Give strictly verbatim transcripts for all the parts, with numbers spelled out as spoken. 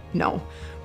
No.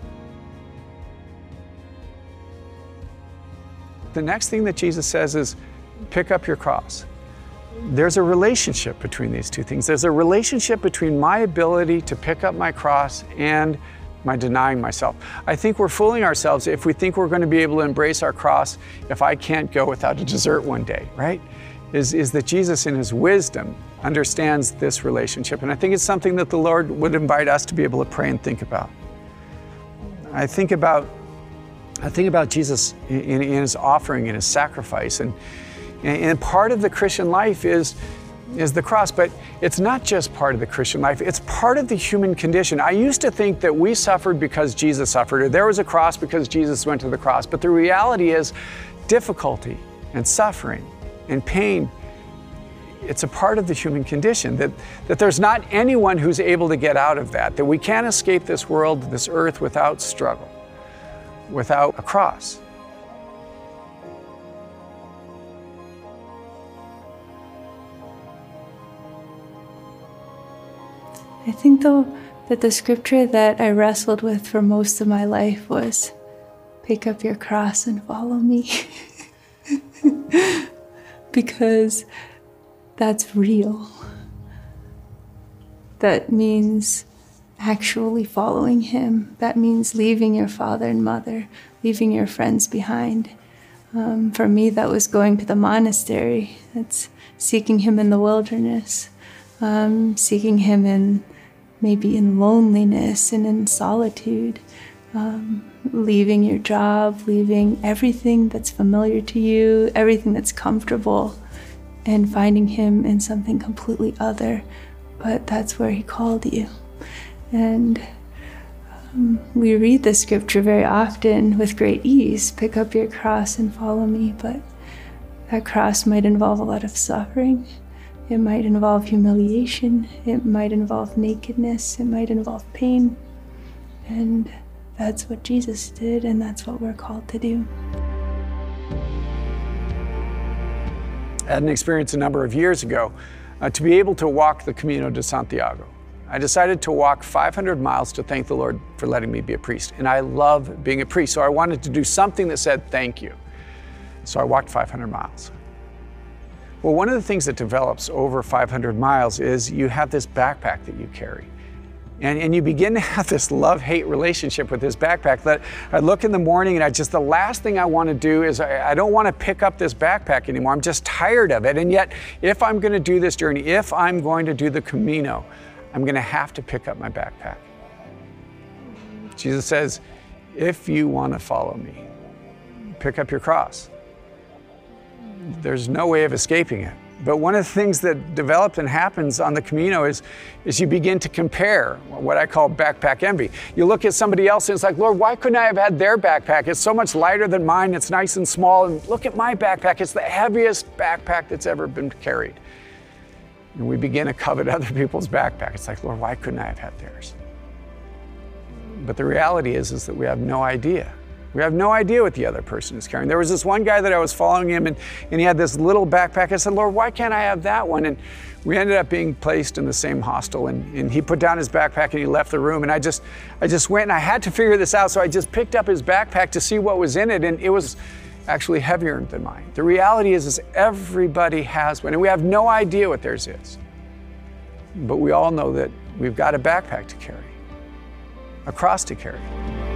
The next thing that Jesus says is, pick up your cross. There's a relationship between these two things. There's a relationship between my ability to pick up my cross and my denying myself. I think we're fooling ourselves if we think we're going to be able to embrace our cross if I can't go without a dessert one day, right? Is, is that Jesus in his wisdom understands this relationship. And I think it's something that the Lord would invite us to be able to pray and think about. I think about, I think about Jesus in, in his offering and his sacrifice. And, and part of the Christian life is is the cross, but it's not just part of the Christian life, it's part of the human condition. I used to think that we suffered because Jesus suffered, or there was a cross because Jesus went to the cross, but the reality is difficulty and suffering and pain, it's a part of the human condition, that, that there's not anyone who's able to get out of that, that we can't escape this world, this earth without struggle, without a cross. I think though that the scripture that I wrestled with for most of my life was, pick up your cross and follow me. Because that's real. That means actually following him. That means leaving your father and mother, leaving your friends behind. Um, for me, that was going to the monastery. That's seeking him in the wilderness, um, seeking him in maybe in loneliness and in solitude, um, leaving your job, leaving everything that's familiar to you, everything that's comfortable, and finding him in something completely other. But that's where he called you. And um, we read the scripture very often with great ease, pick up your cross and follow me, but that cross might involve a lot of suffering. It might involve humiliation, it might involve nakedness, it might involve pain. And that's what Jesus did, and that's what we're called to do. I had an experience a number of years ago uh, to be able to walk the Camino de Santiago. I decided to walk five hundred miles to thank the Lord for letting me be a priest. And I love being a priest, so I wanted to do something that said thank you. So I walked five hundred miles. Well, one of the things that develops over five hundred miles is you have this backpack that you carry. And, and you begin to have this love-hate relationship with this backpack that I look in the morning and I just, the last thing I want to do is I, I don't want to pick up this backpack anymore. I'm just tired of it. And yet, if I'm going to do this journey, if I'm going to do the Camino, I'm going to have to pick up my backpack. Jesus says, if you want to follow me, pick up your cross. There's no way of escaping it. But one of the things that develops and happens on the Camino is, is you begin to compare, what I call backpack envy. You look at somebody else and it's like, Lord, why couldn't I have had their backpack? It's so much lighter than mine, it's nice and small, and look at my backpack, it's the heaviest backpack that's ever been carried. And we begin to covet other people's backpack. It's like, Lord, why couldn't I have had theirs? But the reality is, is that we have no idea. We have no idea what the other person is carrying. There was this one guy that I was following him, and, and he had this little backpack. I said, Lord, why can't I have that one? And we ended up being placed in the same hostel, and, and he put down his backpack and he left the room. And I just, I just went and I had to figure this out. So I just picked up his backpack to see what was in it, and it was actually heavier than mine. The reality is, is everybody has one, and we have no idea what theirs is. But we all know that we've got a backpack to carry, a cross to carry.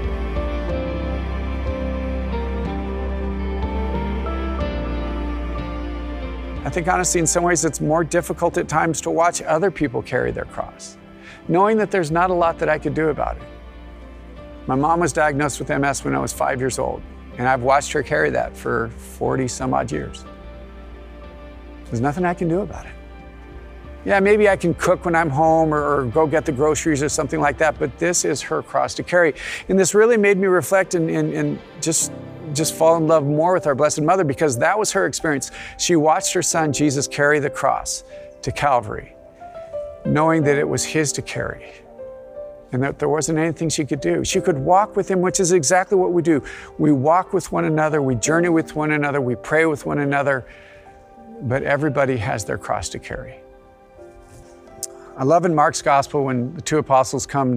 I think honestly, in some ways, it's more difficult at times to watch other people carry their cross, knowing that there's not a lot that I could do about it. My mom was diagnosed with M S when I was five years old, and I've watched her carry that for forty some odd years. There's nothing I can do about it. Yeah, maybe I can cook when I'm home or, or go get the groceries or something like that, but this is her cross to carry. And this really made me reflect and, and, and just, just fall in love more with our Blessed Mother, because that was her experience. She watched her son, Jesus, carry the cross to Calvary, knowing that it was his to carry and that there wasn't anything she could do. She could walk with him, which is exactly what we do. We walk with one another, we journey with one another, we pray with one another, but everybody has their cross to carry. I love in Mark's gospel when the two apostles come